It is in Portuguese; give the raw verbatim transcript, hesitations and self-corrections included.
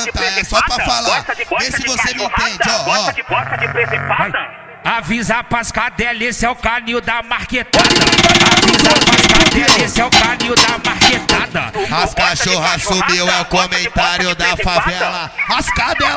cantar, é só pra falar. Vê se você me entende, ó, ó. Gosta de bosta de presepada? Avisa pras cadelas, esse é o canil da marquetada. Avisa pras cadelas, esse é o canil da marquetada. As cachorras subiu, é o comentário da favela. As cadelas